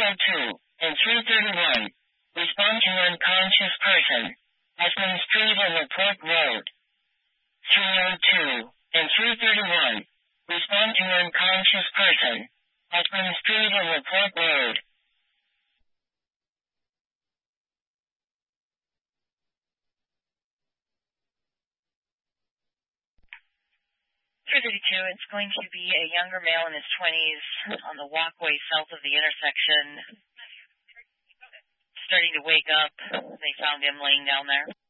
302 and 331. Respond to unconscious person. Osmond Street and Report Road. 302 and 331. Respond to unconscious person. Osmond Street and Report Road. 332, it's going to be a younger male in his 20s on the walkway south of the intersection. Starting to wake up. They found him laying down there.